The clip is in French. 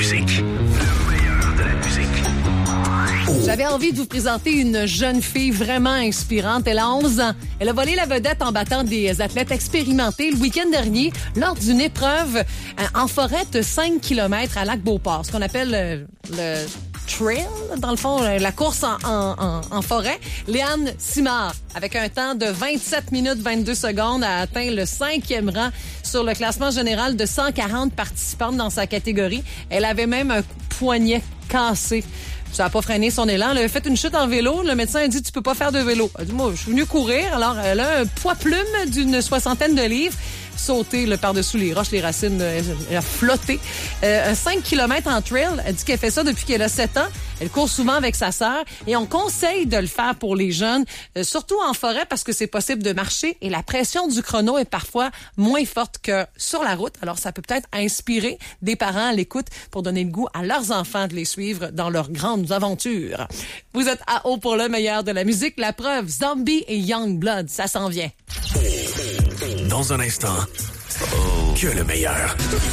musique. Le meilleur de la musique. J'avais envie de vous présenter une jeune fille vraiment inspirante. Elle a 11 ans. Elle a volé la vedette en battant des athlètes expérimentés le week-end dernier lors d'une épreuve en forêt de 5 km à Lac-Beauport, ce qu'on appelle le trail, dans le fond, la course en forêt. Léane Simard, avec un temps de 27 minutes 22 secondes, a atteint le 5e rang sur le classement général de 140 participantes dans sa catégorie. Elle avait même un poignet cassé. Ça n'a pas freiné son élan. Elle avait fait une chute en vélo. Le médecin a dit, tu peux pas faire de vélo. Elle a dit, moi, je suis venue courir. Alors, elle a un poids plume d'une 60aine de livres. Sauter par-dessous les roches, les racines, elle a flotté. 5 km en trail, elle dit qu'elle fait ça depuis qu'elle a 7 ans. Elle court souvent avec sa sœur et on conseille de le faire pour les jeunes, surtout en forêt parce que c'est possible de marcher et la pression du chrono est parfois moins forte que sur la route. Alors, ça peut peut-être inspirer des parents à l'écoute pour donner le goût à leurs enfants de les suivre dans leurs grandes aventures. Vous êtes à haut pour le meilleur de la musique. La preuve, Zombie et Youngblood, ça s'en vient. Dans un instant, que le meilleur.